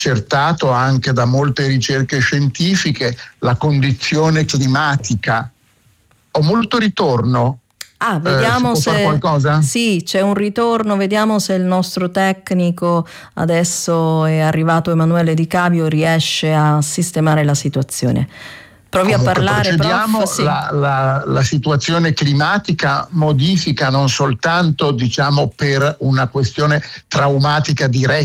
accertato anche da molte ricerche scientifiche, la condizione climatica. Ho molto ritorno. Vediamo si può fare qualcosa? Sì, c'è un ritorno, vediamo se il nostro tecnico, adesso è arrivato Emanuele Di Cavio, riesce a sistemare la situazione. Provi Comunque, a parlare, procediamo. prof. Sì. La situazione climatica modifica non soltanto, diciamo, per una questione traumatica diretta